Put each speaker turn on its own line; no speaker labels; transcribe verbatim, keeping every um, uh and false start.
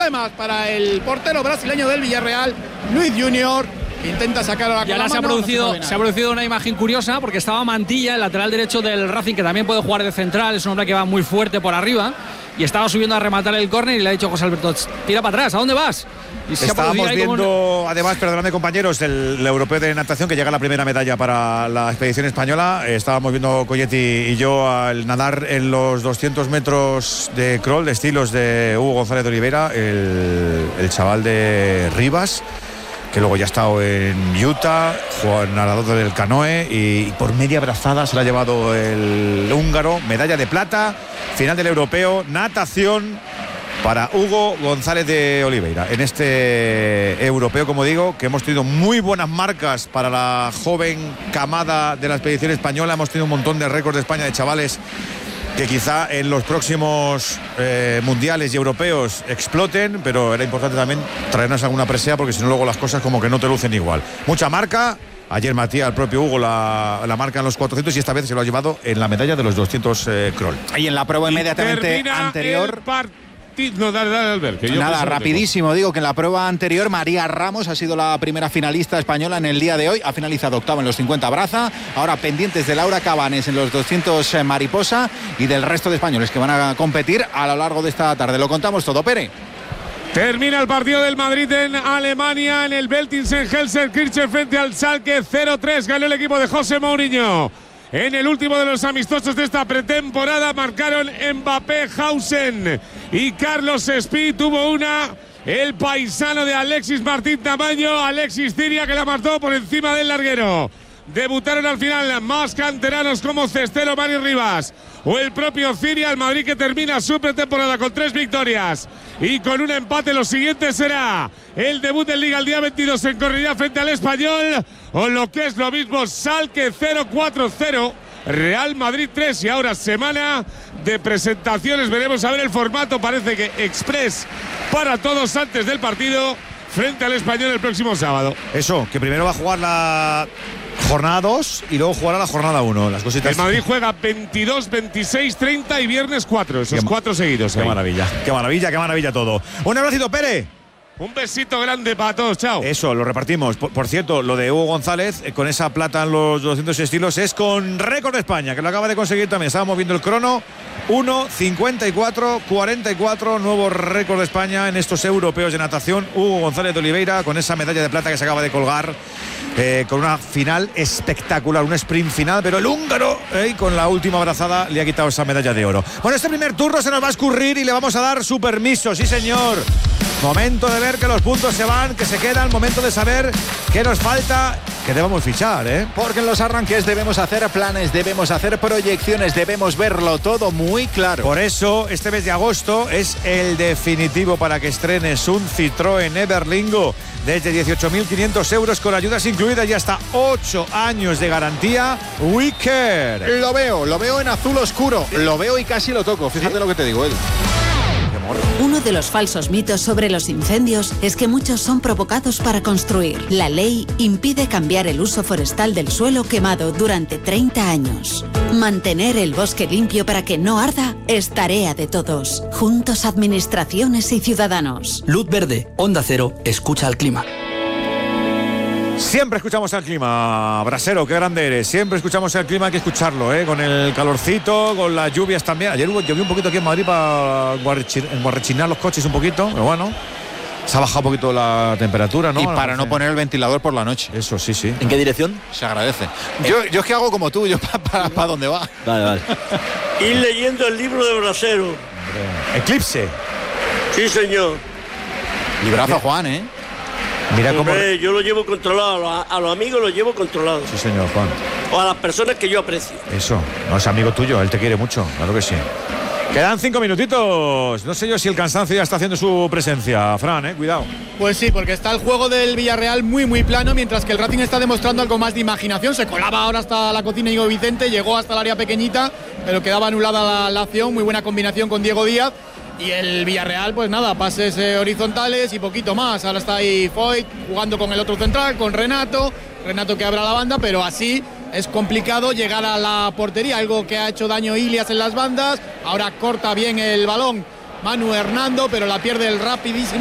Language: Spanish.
Además, para el portero brasileño del Villarreal, Luis Junior, intenta sacar a la
Y ahora se ha, producido, no se, se ha producido una imagen curiosa porque estaba Mantilla, el lateral derecho del Racing, que también puede jugar de central, es un hombre que va muy fuerte por arriba, y estaba subiendo a rematar el córner y le ha dicho José Alberto, tira para atrás, ¿a dónde vas? Y se
Estábamos viendo,
un...
además, perdóname compañeros, el, el europeo de natación, que llega la primera medalla para la expedición española. Estábamos viendo Colletti y yo al nadar en los doscientos metros de crawl de estilos de Hugo González de Oliveira, el, el chaval de Rivas, que luego ya ha estado en Utah, nadador del canoe, y por media brazada se la ha llevado el húngaro, medalla de plata, final del europeo, natación para Hugo González de Oliveira. En este europeo, como digo, que hemos tenido muy buenas marcas para la joven camada de la expedición española, hemos tenido un montón de récords de España de chavales que quizá en los próximos eh, mundiales y europeos exploten, pero era importante también traernos alguna presea, porque si no luego las cosas como que no te lucen igual. Mucha marca. Ayer Matías, el propio Hugo, la, la marca en los cuatrocientos, y esta vez se lo ha llevado en la medalla de los doscientos eh, crawl.
Y en la prueba inmediatamente anterior...
No, dale, dale, Albert, que yo
Nada, rapidísimo, digo que en la prueba anterior María Ramos ha sido la primera finalista española en el día de hoy, ha finalizado octava en los cincuenta braza, ahora pendientes de Laura Cabanes en los doscientos mariposa y del resto de españoles que van a competir a lo largo de esta tarde. Lo contamos todo, Pere.
Termina el partido del Madrid en Alemania, en el Beltinsen-Gelsenkirchen frente al Schalke. Cero tres ganó el equipo de José Mourinho. En el último de los amistosos de esta pretemporada marcaron Mbappé, Hausen y Carlos Espí. Tuvo una el paisano de Alexis Martín Tamayo, Alexis Ciria, que la marcó por encima del larguero. Debutaron al final más canteranos como Cestero, Mario Rivas o el propio Ciria. El Madrid, que termina su pretemporada con tres victorias y con un empate. Lo siguiente será el debut en Liga el día veintidós en Cornellá frente al Español, o lo que es lo mismo, Schalke cero cuatro cero, Real Madrid tres. Y ahora semana de presentaciones, veremos a ver el formato, parece que express para todos antes del partido frente al Español el próximo sábado.
Eso, que primero va a jugar la jornada dos y luego jugará la jornada uno. Las cositas.
El Madrid juega veintidós, veintiséis, treinta y viernes cuatro. Esos
qué
cuatro seguidos.
Qué
ahí.
maravilla, qué maravilla, qué maravilla todo. Un abracito, Pere.
Un besito grande para todos, chao.
Eso, lo repartimos. Por, por cierto, lo de Hugo González, eh, con esa plata en los doscientos estilos, es con récord de España, que lo acaba de conseguir también. Estábamos viendo el crono. uno cincuenta y cuatro cuarenta y cuatro, nuevo récord de España en estos europeos de natación. Hugo González de Oliveira, con esa medalla de plata que se acaba de colgar. Eh, con una final espectacular, un sprint final, pero el húngaro, eh, con la última abrazada, le ha quitado esa medalla de oro. Bueno, este primer turno se nos va a escurrir y le vamos a dar su permiso, sí señor. Momento de ver que los puntos se van, que se quedan, momento de saber qué nos falta, que debemos fichar, ¿eh?
Porque en los arranques debemos hacer planes, debemos hacer proyecciones, debemos verlo todo muy claro.
Por eso, este mes de agosto es el definitivo para que estrenes un Citroën Everlingo desde dieciocho mil quinientos euros con ayudas incluidas y hasta ocho años de garantía. We Care.
Lo veo, lo veo en azul oscuro, lo veo y casi lo toco, fíjate, ¿sí? Lo que te digo, Edu.
Uno de los falsos mitos sobre los incendios es que muchos son provocados para construir. La ley impide cambiar el uso forestal del suelo quemado durante treinta años. Mantener el bosque limpio para que no arda es tarea de todos. Juntos, administraciones y ciudadanos.
Luz verde, Onda Cero, escucha al clima.
Siempre escuchamos el clima, Brasero, qué grande eres. Siempre escuchamos el clima, hay que escucharlo, ¿eh? Con el calorcito, con las lluvias también. Ayer llovió un poquito aquí en Madrid para enguarrechinar los coches un poquito, pero bueno, se ha bajado un poquito la temperatura, ¿no?
Y para no poner el ventilador por la noche.
Eso, sí, sí.
¿En qué dirección?
Se agradece. Yo, yo es que hago como tú, yo para pa, pa dónde va.
Vale, vale.
Ir leyendo el libro de Brasero.
Eclipse.
Sí, señor.
Librazo, Juan, ¿eh?
Mira cómo...
Hombre, yo lo llevo controlado, a los, a los amigos los llevo controlados.
Sí, señor, Juan.
O a las personas que yo aprecio.
Eso, no es amigo tuyo, él te quiere mucho, claro que sí. Quedan cinco minutitos. No sé yo si el cansancio ya está haciendo su presencia. Fran, eh, cuidado.
Pues sí, porque está el juego del Villarreal muy, muy plano, mientras que el Racing está demostrando algo más de imaginación. Se colaba ahora hasta la cocina Íñigo Vicente, llegó hasta el área pequeñita, pero quedaba anulada la, la acción. Muy buena combinación con Diego Díaz. Y el Villarreal, pues nada, pases eh, horizontales y poquito más. Ahora está ahí Foyt jugando con el otro central, con Renato. Renato que abra la banda, pero así es complicado llegar a la portería, algo que ha hecho daño Ilias en las bandas. Ahora corta bien el balón Manu Hernando, pero la pierde el rapidísimo